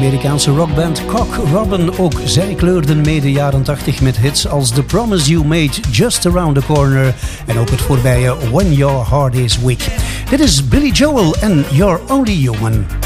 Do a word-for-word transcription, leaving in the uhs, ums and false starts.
Amerikaanse rockband Cock Robin. Ook zij kleurden mee de jaren tachtig met hits als The Promise You Made, Just Around the Corner en ook het voorbije When Your Heart Is Weak. Dit is Billy Joel en You're Only Human.